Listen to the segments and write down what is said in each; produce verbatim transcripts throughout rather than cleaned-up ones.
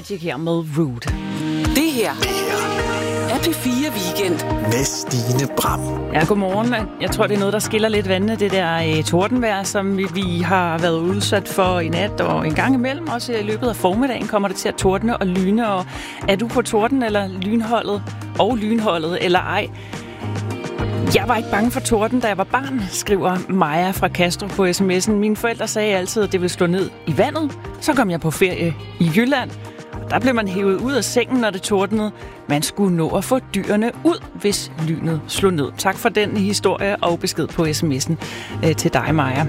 Magic her med Rude. Det her er P fire Weekend med Stine Bram. Ja, godmorgen. Jeg tror, det er noget, der skiller lidt vandene, det der øh, tordenvejr, som vi, vi har været udsat for i nat og en gang imellem. Også i løbet af formiddagen kommer det til at tordne og lyne. Og er du på torden eller lynholdet og lynholdet eller ej? Jeg var ikke bange for torden, da jeg var barn, skriver Maja fra Castro på sms'en. Mine forældre sagde altid, at det ville slå ned i vandet. Så kom jeg på ferie i Jylland. Der blev man hævet ud af sengen, når det tordnede. Man skulle nå at få dyrene ud, hvis lynet slog ned. Tak for den historie og besked på sms'en øh, til dig, Maja.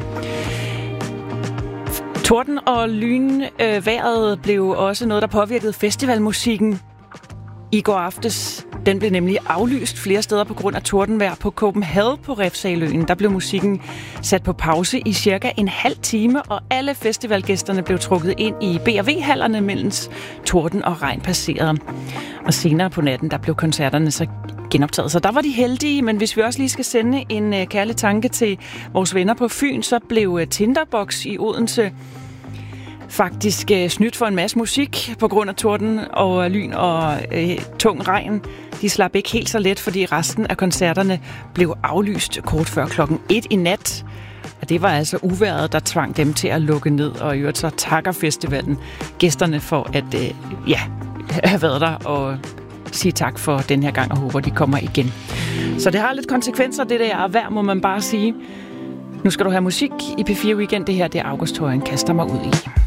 Torden og lynvejret øh, blev også noget, der påvirkede festivalmusikken i går aftes. Den blev nemlig aflyst flere steder på grund af tordenvejr. På Copenhagen på Refshaleøen, der blev musikken sat på pause i cirka en halv time, og alle festivalgæsterne blev trukket ind i B og V-hallerne, mens torden og regn passerede. Og senere på natten, der blev koncerterne så genoptaget. Så der var de heldige, men hvis vi også lige skal sende en uh, kærlig tanke til vores venner på Fyn, så blev uh, Tinderbox i Odense faktisk øh, snydt for en masse musik på grund af torden og lyn og øh, tung regn. De slap ikke helt så let, fordi resten af koncerterne blev aflyst kort før klokken et i nat. Og det var altså uvejret, der tvang dem til at lukke ned, og i øvrigt så takker festivalen gæsterne for at øh, ja, have været der og sige tak for den her gang og håber, de kommer igen. Så det har lidt konsekvenser, det der vejr, må man bare sige. Nu skal du have musik i P fire Weekend. Det her, det er August Højen kaster mig ud i.